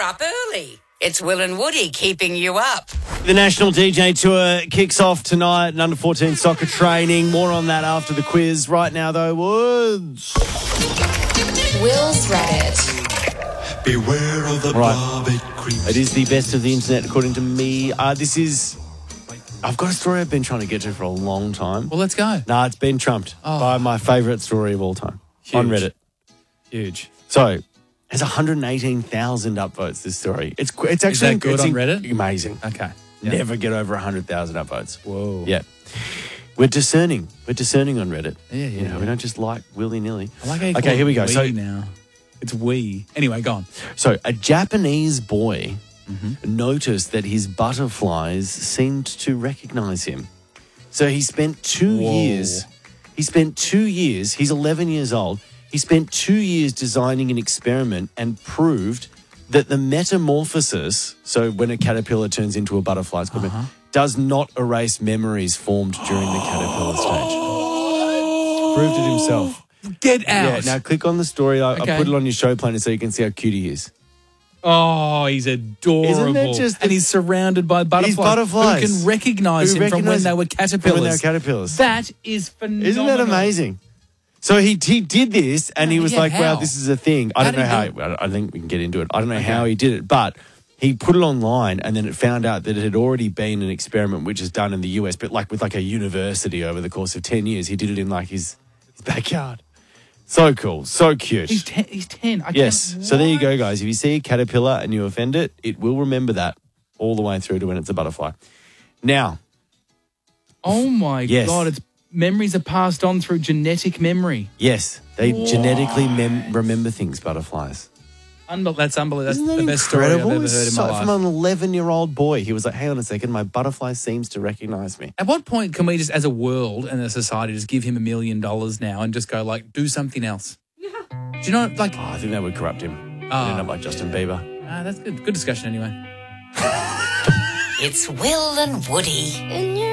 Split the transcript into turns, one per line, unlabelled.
up early. It's Will and Woody keeping you up.
The National DJ Tour kicks off tonight and under-14 soccer training. More on that after the quiz. Right now, though, Woods.
Will's Reddit.
Beware of the barbed creeps.
It is the best of the internet, according to me. I've got a story I've been trying to get to for a long time.
Well, let's go.
Nah, it's been trumped by my favourite story of all time on Reddit.
Huge.
So, there's 118,000 upvotes, this story. It's actually...
Is that good on Reddit?
Amazing.
Okay. Yeah.
Never get over 100,000 upvotes.
Whoa.
Yeah. We're discerning. We're discerning on Reddit.
Yeah.
We don't just like willy-nilly.
I like how you
Okay,
call
here we go.
it
So
we now. It's we. Anyway, go on.
So a Japanese boy noticed that his butterflies seemed to recognize him. So he spent 2 years. He's 11 years old. He spent 2 years designing an experiment and proved that the metamorphosis, so when a caterpillar turns into a butterfly, it's called does not erase memories formed during the caterpillar stage. Proved it himself.
Get out.
Yeah, now click on the story. I put it on your show planner so you can see how cute he is.
Oh, he's adorable.
Isn't that just
and he's surrounded by butterflies.
These butterflies.
Who can recognise him from when they were caterpillars. That is phenomenal.
Isn't that amazing? So he did this and he was like,
how?
wow, this is a thing. I don't know how. I think we can get into it. I don't know how he did it, but he put it online and then it found out that it had already been an experiment which is done in the US, but like with like a university over the course of 10 years. He did it in like his backyard. So cool. So cute.
He's 10.
Yes. So there you go, guys. If you see a caterpillar and you offend it, it will remember that all the way through to when it's a butterfly. Now.
Oh, my God. It's memories are passed on through genetic memory.
Yes. They genetically remember things, butterflies.
That's unbelievable. That's
Isn't that
the best story I've
incredible?
ever heard in my life.
From an 11-year-old boy, he was like, hang on a second, my butterfly seems to recognize me.
At what point can we just, as a world and a society, just give him $1 million now and just go, like, do something else? Yeah. Do you know, like...
Oh, I think that would corrupt him. He'd end up like Justin Bieber.
That's good. Good discussion anyway.
It's Will and Woody.